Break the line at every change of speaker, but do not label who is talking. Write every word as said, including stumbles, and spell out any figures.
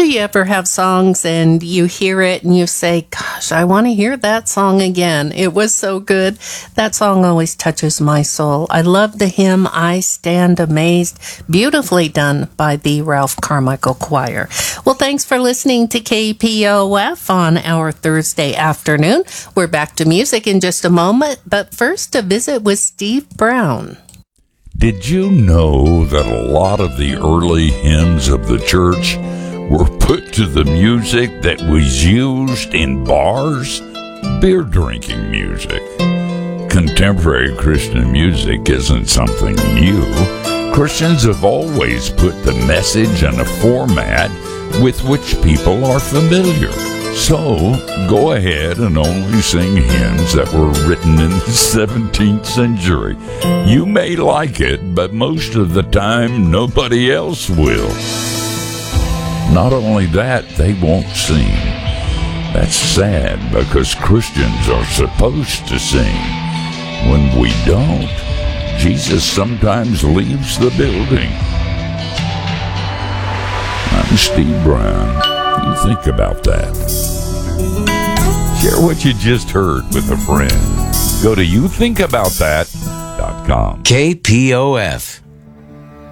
you ever have songs and you hear it and you say, gosh, I want to hear that song again. It was so good. That song always touches my soul. I love the hymn, I Stand Amazed, beautifully done by the Ralph Carmichael Choir. Well, thanks for listening to K P O F on our Thursday afternoon. We're back to music in just a moment, but first a visit with Steve Brown.
Did you know that a lot of the early hymns of the church were put to the music that was used in bars? Beer drinking music. Contemporary Christian music isn't something new. Christians have always put the message in a format with which people are familiar. So, go ahead and only sing hymns that were written in the seventeenth century. You may like it, but most of the time, nobody else will. Not only that, they won't sing. That's sad, because Christians are supposed to sing. When we don't, Jesus sometimes leaves the building. I'm Steve Brown. You think about that. Share what you just heard with a friend. Go to you think about that dot com.
K P O F.